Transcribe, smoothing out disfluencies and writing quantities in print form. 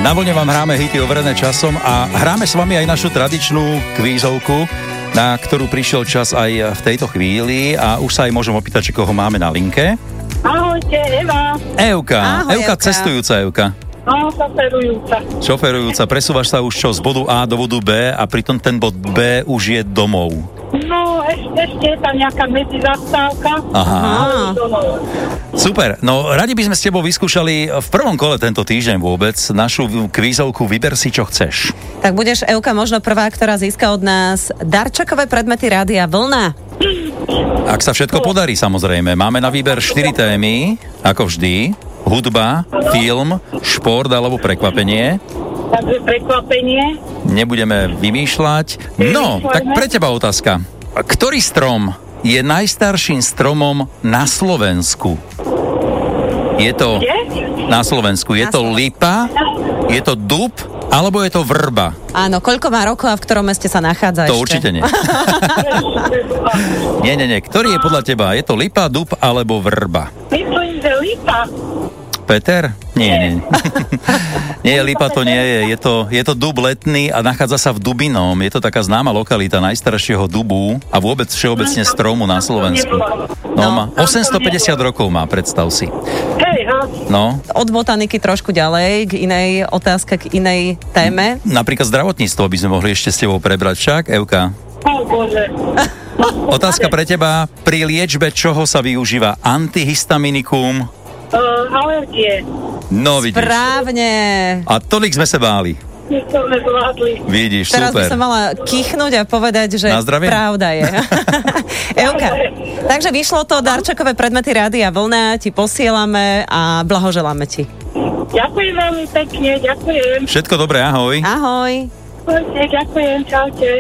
Na vlne vám hráme hity overené časom a hráme s vami aj našu tradičnú kvízovku, na ktorú prišiel čas aj v tejto chvíli a už sa aj môžem opýtať, či koho máme na linke. Ahojte, Eva. Evka. Ahoj, Evka, Evka. Cestujúca Evka. No, šoferujúca. Šoferujúca, presúvaš sa už čo z bodu A do bodu B a pritom ten bod B už je domov. No, ešte je tam nejaká medzizastávka. Aha. Domov. Super, no radi by sme s tebou vyskúšali v prvom kole tento týždeň vôbec našu kvízovku Vyber si, čo chceš. Tak budeš, Evka, možno prvá, ktorá získa od nás darčekové predmety Rádia Vlna. Ak sa všetko podarí, samozrejme. Máme na výber 4 témy, ako vždy. Hudba, film, šport alebo prekvapenie. Takže prekvapenie. Nebudeme vymýšľať. No, tak pre teba otázka. Ktorý strom je najstarším stromom na Slovensku? Je to Kde? na Slovensku. Je to lipa, je to dub, alebo je to vrba? Áno, koľko má rokov a v ktorom meste sa nachádza To ešte? určite nie. Nie. Ktorý je podľa teba? Je to lipa, dub alebo vrba? Myslím, že Lipa. Peter? Nie. Nie, lipa to nie je. Je to dub letný a nachádza sa v Dubinom. Je to taká známa lokalita najstaršieho dubu a vôbec všeobecne stromu na Slovensku. No, má 850 rokov má, predstav si. Hej, ha. No, Od botaniky trošku ďalej, k inej otázke, k inej téme. napríklad zdravotníctvo by sme mohli ešte s tebou prebrať však, Evka. O Bože. Otázka pre teba. Pri liečbe čoho sa využíva antihistaminikum? Alergie. No, vidíš. Správne. A tolik sme sa báli. My to sme zvládli. Vidíš, Teraz by super. som mala kýchnuť a povedať, že Na zdravie. pravda je. Evka, takže vyšlo to, darčekové predmety Rádia Vlna ti posielame a blahoželáme ti. Ďakujem veľmi pekne, ďakujem. Všetko dobré, ahoj. Ahoj. Ďakujem, čaute.